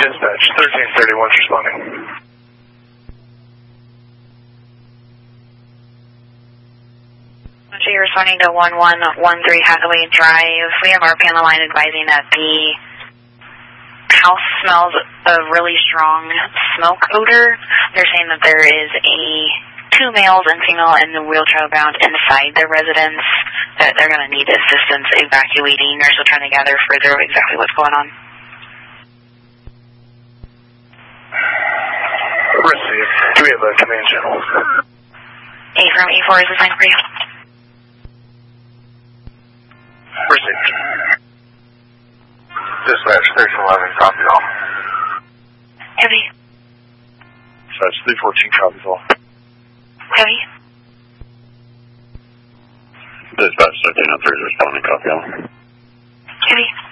Dispatch, 1331's responding. So you're responding to 1113 Hathaway Drive. We have our panel line advising that the house smells a really strong smoke odor. They're saying that there is two males and female in the wheelchair bound inside the residence, that they're going to need assistance evacuating. They're still trying to gather further exactly what's going on. Received. Do we have a command channel? A from E4 is assigned for you. Received. Dispatch, 1311, copy all. Heavy. Dispatch, 314, copy all. Heavy. Dispatch, 1303 responding, copy all. Heavy.